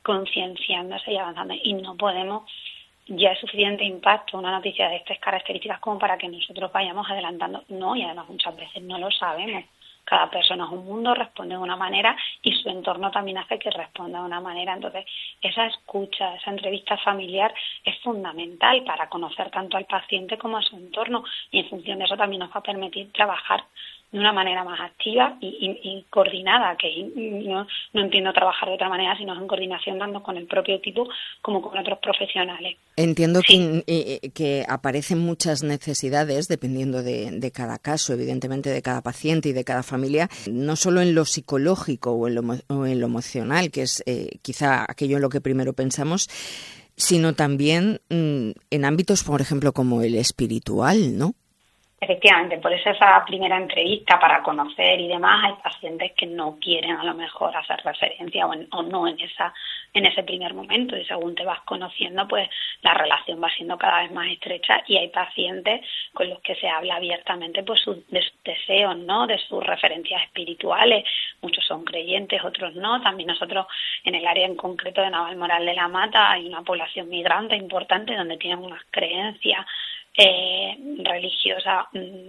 concienciándose y avanzando. Y no podemos, ya es suficiente impacto una noticia de estas características como para que nosotros vayamos adelantando. No, y además muchas veces no lo sabemos. Cada persona es un mundo, responde de una manera y su entorno también hace que responda de una manera. Entonces, esa escucha, esa entrevista familiar es fundamental para conocer tanto al paciente como a su entorno, y en función de eso también nos va a permitir trabajar de una manera más activa y coordinada, que no entiendo trabajar de otra manera, sino en coordinación tanto con el propio equipo como con otros profesionales. Entiendo que aparecen muchas necesidades dependiendo de cada caso, evidentemente de cada paciente y de cada familia, no solo en lo psicológico o en lo emocional, que es quizá aquello en lo que primero pensamos, sino también en ámbitos, por ejemplo, como el espiritual, ¿no? Efectivamente, por eso esa primera entrevista para conocer y demás, hay pacientes que no quieren a lo mejor hacer referencia o no en ese primer momento, y según te vas conociendo, pues la relación va siendo cada vez más estrecha, y hay pacientes con los que se habla abiertamente pues de sus deseos, ¿no? De sus referencias espirituales. Muchos son creyentes, otros no. También nosotros en el área en concreto de Navalmoral de la Mata hay una población migrante importante donde tienen unas creencias religiosa,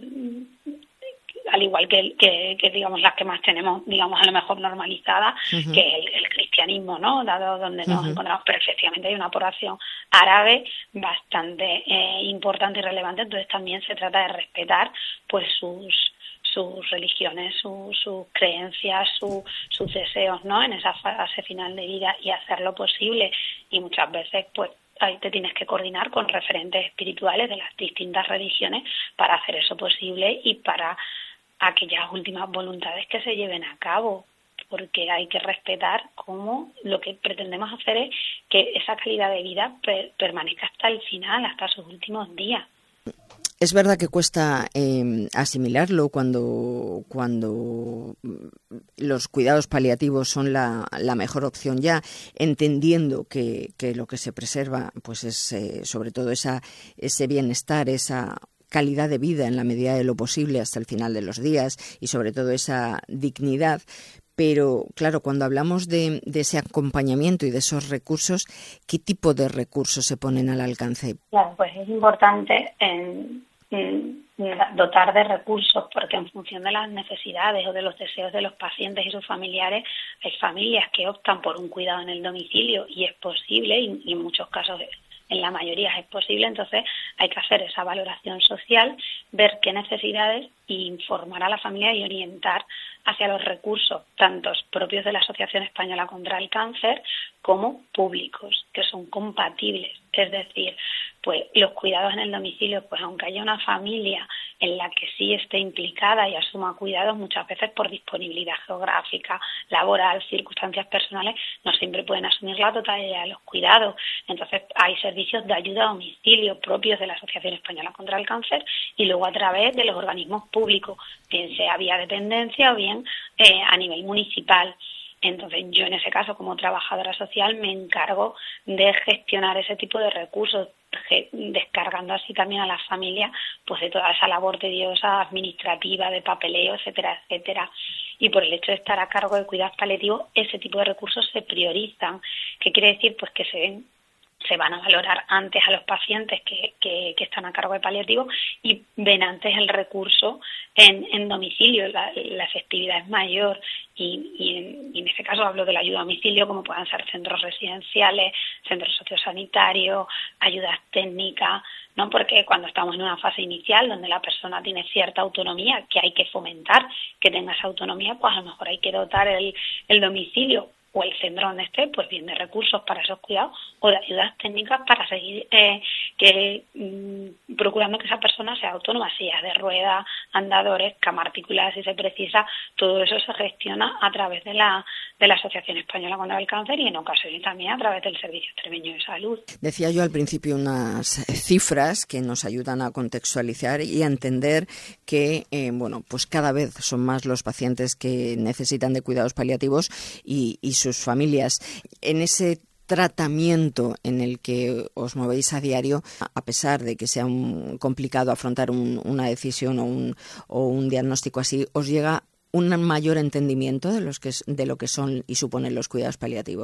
al igual que digamos las que más tenemos, digamos a lo mejor normalizadas, que es el cristianismo, ¿no? Dado donde nos encontramos, pero efectivamente hay una población árabe bastante importante y relevante. Entonces también se trata de respetar pues sus religiones, sus creencias, sus deseos, ¿no? En esa fase final de vida, y hacer lo posible. Y muchas veces pues ahí te tienes que coordinar con referentes espirituales de las distintas religiones para hacer eso posible y para aquellas últimas voluntades que se lleven a cabo, porque hay que respetar cómo lo que pretendemos hacer es que esa calidad de vida permanezca hasta el final, hasta sus últimos días. Es verdad que cuesta asimilarlo cuando los cuidados paliativos son la mejor opción ya, entendiendo que lo que se preserva pues es sobre todo ese bienestar, esa calidad de vida en la medida de lo posible hasta el final de los días, y sobre todo esa dignidad. Pero, claro, cuando hablamos de ese acompañamiento y de esos recursos, ¿qué tipo de recursos se ponen al alcance? Claro, pues es importante dotar de recursos, porque en función de las necesidades o de los deseos de los pacientes y sus familiares, hay familias que optan por un cuidado en el domicilio, y es posible, y en muchos casos en la mayoría es posible. Entonces hay que hacer esa valoración social, ver qué necesidades, e informar a la familia y orientar hacia los recursos, tanto propios de la Asociación Española contra el Cáncer como públicos, que son compatibles. Es decir, pues los cuidados en el domicilio, pues aunque haya una familia en la que sí esté implicada y asuma cuidados, muchas veces por disponibilidad geográfica, laboral, circunstancias personales, no siempre pueden asumir la totalidad de los cuidados. Entonces hay servicios de ayuda a domicilio propios de la Asociación Española contra el Cáncer, y luego a través de los organismos públicos, bien sea vía dependencia o bien a nivel municipal. Entonces yo en ese caso, como trabajadora social, me encargo de gestionar ese tipo de recursos, descargando así también a las familias pues de toda esa labor tediosa administrativa, de papeleo, etcétera, etcétera. Y por el hecho de estar a cargo de cuidados paliativos, ese tipo de recursos se priorizan. ¿Qué quiere decir? Pues que se van a valorar antes a los pacientes que están a cargo de paliativos, y ven antes el recurso en domicilio. La efectividad es mayor, y en este caso hablo de la ayuda a domicilio, como puedan ser centros residenciales, centros sociosanitarios, ayudas técnicas, ¿no? Porque cuando estamos en una fase inicial donde la persona tiene cierta autonomía, que hay que fomentar que tenga esa autonomía, pues a lo mejor hay que dotar el domicilio o el centro donde esté, pues bien de recursos para esos cuidados, o de ayudas técnicas para seguir procurando que esa persona sea autónoma, sillas de ruedas, andadores, cama articulada si se precisa. Todo eso se gestiona a través de la Asociación Española contra el Cáncer, y en ocasiones también a través del Servicio Extremeño de Salud. Decía yo al principio unas cifras que nos ayudan a contextualizar y a entender que pues cada vez son más los pacientes que necesitan de cuidados paliativos y sus familias. En ese tratamiento en el que os movéis a diario, a pesar de que sea complicado afrontar una decisión o un diagnóstico así, ¿os llega un mayor entendimiento de lo que son y suponen los cuidados paliativos?